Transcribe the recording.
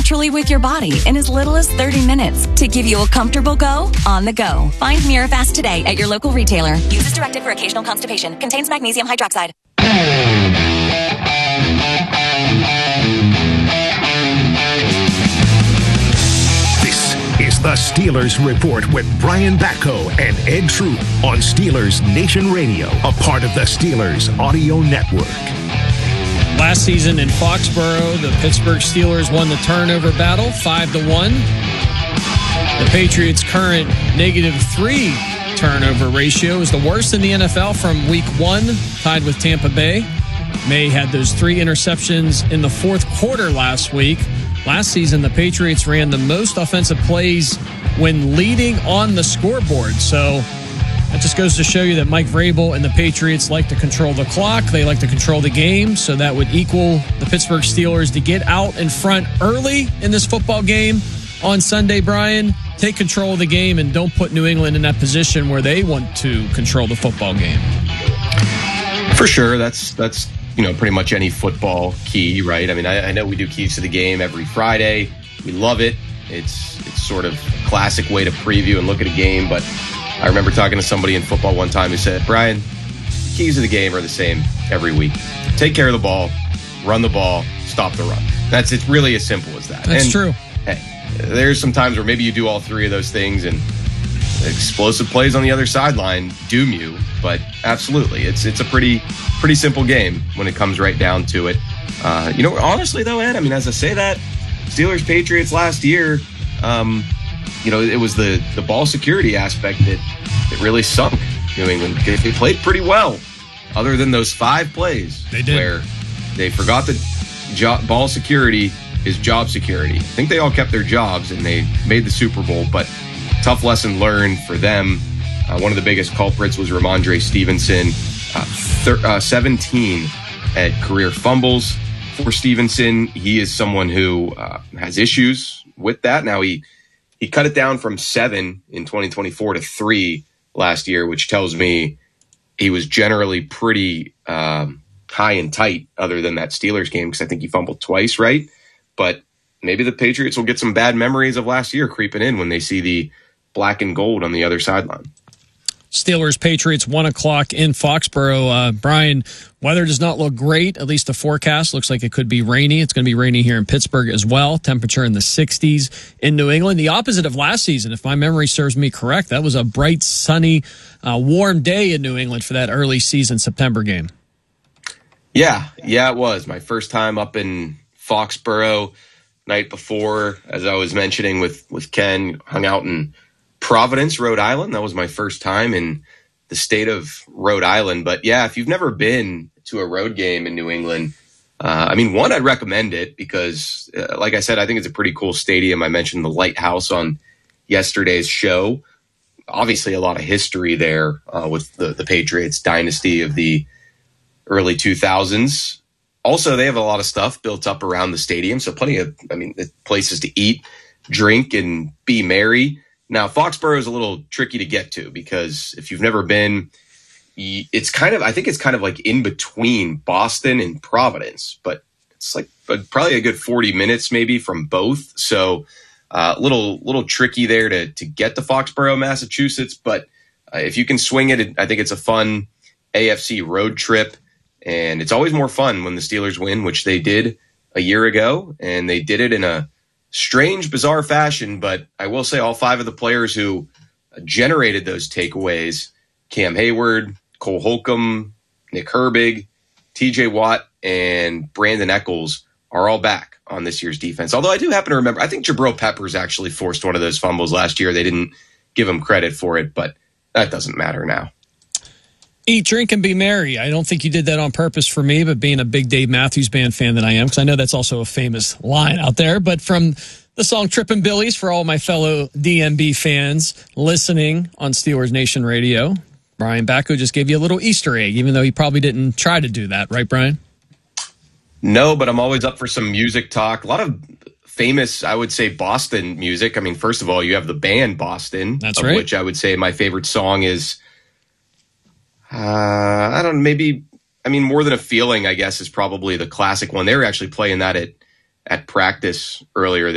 naturally with your body in as little as 30 minutes to give you a comfortable go on the go. Find MiraFast today at your local retailer. Use as directed for occasional constipation. Contains magnesium hydroxide. This is the Steelers Report with Brian Batko and Ed Troop on Steelers Nation Radio, a part of the Steelers Audio Network. Last season in Foxborough, the Pittsburgh Steelers won the turnover battle 5-1. The Patriots' current -3 turnover ratio is the worst in the NFL from week 1, tied with Tampa Bay. May had those 3 interceptions in the fourth quarter last week. Last season, the Patriots ran the most offensive plays when leading on the scoreboard. So that just goes to show you that Mike Vrabel and the Patriots like to control the clock. They like to control the game. So that would equal the Pittsburgh Steelers to get out in front early in this football game on Sunday, Brian. Take control of the game and don't put New England in that position where they want to control the football game. For sure. That's pretty much any football key, right? I mean, I know we do keys to the game every Friday. We love it. It's sort of a classic way to preview and look at a game. But I remember talking to somebody in football one time who said, Brian, keys to the game are the same every week. Take care of the ball, run the ball, stop the run. It's really as simple as that. That's true. Hey, there's some times where maybe you do all 3 of those things and explosive plays on the other sideline doom you. But absolutely, it's a pretty simple game when it comes right down to it. Honestly, though, Ed, I mean, as I say that, Steelers-Patriots last year, it was the ball security aspect that really sunk New England. They played pretty well, other than those 5 plays where they forgot that ball security is job security. I think they all kept their jobs and they made the Super Bowl, but tough lesson learned for them. One of the biggest culprits was Ramondre Stevenson. 17 at career fumbles for Stevenson. He is someone who has issues with that. Now, he cut it down from 7 in 2024 to 3 last year, which tells me he was generally pretty high and tight other than that Steelers game, because I think he fumbled twice, right? But maybe the Patriots will get some bad memories of last year creeping in when they see the black and gold on the other sideline. Steelers-Patriots, 1 o'clock in Foxborough. Brian, weather does not look great. At least the forecast looks like it could be rainy. It's going to be rainy here in Pittsburgh as well. Temperature in the 60s in New England. The opposite of last season, if my memory serves me correct. That was a bright, sunny, warm day in New England for that early season September game. Yeah, it was. My first time up in Foxborough. Night before, as I was mentioning with Ken, hung out in Providence, Rhode Island. That was my first time in the state of Rhode Island. But yeah, if you've never been to a road game in New England, one, I'd recommend it because, like I said, I think it's a pretty cool stadium. I mentioned the Lighthouse on yesterday's show. Obviously, a lot of history there with the Patriots dynasty of the early 2000s. Also, they have a lot of stuff built up around the stadium, so plenty of, places to eat, drink, and be merry. Now, Foxborough is a little tricky to get to because if you've never been, I think it's kind of like in between Boston and Providence, but it's like probably a good 40 minutes maybe from both. So a little tricky there to get to Foxborough, Massachusetts. But if you can swing it, I think it's a fun AFC road trip. And it's always more fun when the Steelers win, which they did a year ago. And they did it in a strange, bizarre fashion, but I will say all 5 of the players who generated those takeaways, Cam Hayward, Cole Holcomb, Nick Herbig, TJ Watt, and Brandon Echols are all back on this year's defense. Although I do happen to remember, I think Jabril Peppers actually forced one of those fumbles last year. They didn't give him credit for it, but that doesn't matter now. Eat, drink, and be merry. I don't think you did that on purpose for me, but being a big Dave Matthews Band fan that I am, because I know that's also a famous line out there, but from the song Trippin' Billies for all my fellow DMB fans listening on Steelers Nation Radio, Brian Batko just gave you a little Easter egg, even though he probably didn't try to do that. Right, Brian? No, but I'm always up for some music talk. A lot of famous, I would say, Boston music. I mean, first of all, you have the band Boston, that's right. Which I would say my favorite song is I don't know, More Than a Feeling, I guess, is probably the classic one. They were actually playing that at practice earlier